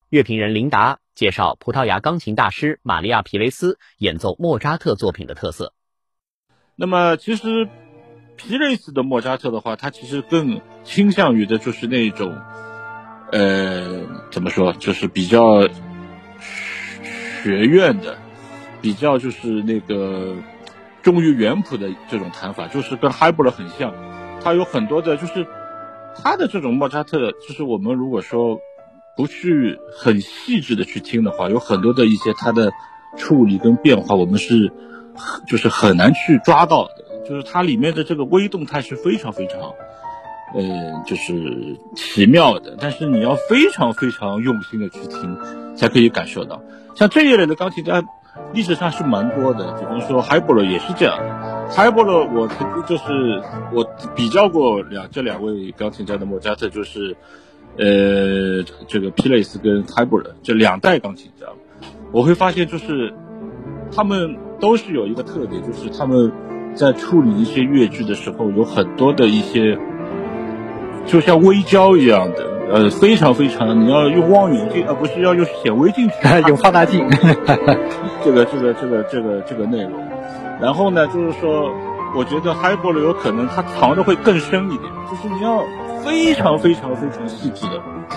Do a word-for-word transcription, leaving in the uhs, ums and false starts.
乐评人琳达介绍葡萄牙钢琴大师玛利亚·皮雷斯演奏莫扎特作品的特色。 那么其实皮雷斯的莫扎特的话，他其实更倾向于的就是那种呃怎么说，就是比较学院的，比较就是那个忠于原谱的这种弹法，就是跟海布勒很像。他有很多的就是他的这种莫扎特，就是我们如果说不去很细致的去听的话，有很多的一些他的处理跟变化，我们是就是很难去抓到的。就是它里面的这个微动态是非常非常呃就是奇妙的，但是你要非常非常用心的去听才可以感受到。像这一类的钢琴家历史上是蛮多的，比方说海波勒也是这样的。海波勒我曾经就是我比较过两这两位钢琴家的莫扎特，就是呃这个皮雷斯跟海波勒这两代钢琴家，我会发现就是他们都是有一个特点，就是他们在处理一些乐句的时候，有很多的一些就像微胶一样的，呃，非常非常，你要用望远镜，而、呃、不是要用显微镜去用放大镜， 这个这个这个这个这个内容。然后呢，就是说，我觉得海波勒有可能它藏的会更深一点，就是你要非常非常非常细致的